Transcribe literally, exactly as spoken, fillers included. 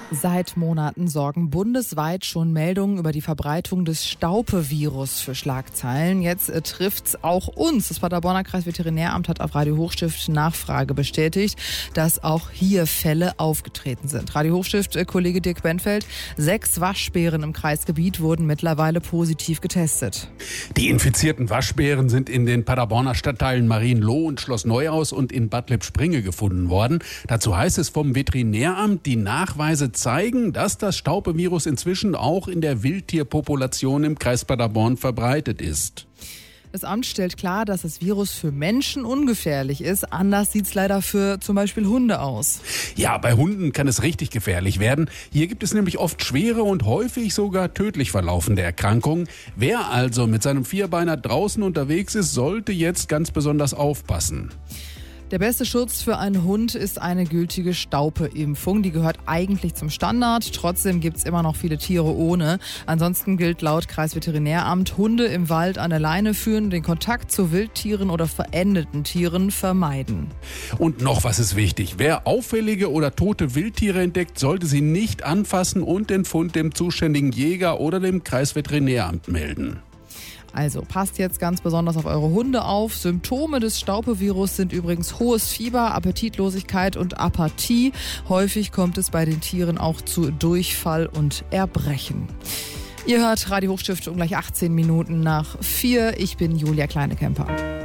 Seit Monaten sorgen bundesweit schon Meldungen über die Verbreitung des Staupe-Virus für Schlagzeilen. Jetzt äh, trifft's auch uns. Das Paderborner Kreisveterinäramt hat auf Radio Hochstift Nachfrage bestätigt, dass auch hier Fälle aufgetreten sind. Radio Hochstift-Kollege Dirk Benfeld, sechs Waschbären im Kreisgebiet wurden mittlerweile positiv getestet. Die infizierten Waschbären sind in den Paderborner Stadtteilen Marienloh und Schloss Neuhaus und in Bad Lippspringe gefunden worden. Dazu heißt es vom Veterinäramt, die Nachweise zeigen, dass das Staupe-Virus inzwischen auch in der Wildtierpopulation im Kreis Paderborn verbreitet ist. Das Amt stellt klar, dass das Virus für Menschen ungefährlich ist. Anders sieht es leider für zum Beispiel Hunde aus. Ja, bei Hunden kann es richtig gefährlich werden. Hier gibt es nämlich oft schwere und häufig sogar tödlich verlaufende Erkrankungen. Wer also mit seinem Vierbeiner draußen unterwegs ist, sollte jetzt ganz besonders aufpassen. Der beste Schutz für einen Hund ist eine gültige Staupe-Impfung. Die gehört eigentlich zum Standard. Trotzdem gibt es immer noch viele Tiere ohne. Ansonsten gilt laut Kreisveterinäramt, Hunde im Wald an der Leine führen, den Kontakt zu Wildtieren oder verendeten Tieren vermeiden. Und noch was ist wichtig. Wer auffällige oder tote Wildtiere entdeckt, sollte sie nicht anfassen und den Fund dem zuständigen Jäger oder dem Kreisveterinäramt melden. Also passt jetzt ganz besonders auf eure Hunde auf. Symptome des Staupe-Virus sind übrigens hohes Fieber, Appetitlosigkeit und Apathie. Häufig kommt es bei den Tieren auch zu Durchfall und Erbrechen. Ihr hört Radio Hochstift um gleich achtzehn Minuten nach vier. Ich bin Julia Kleinekemper.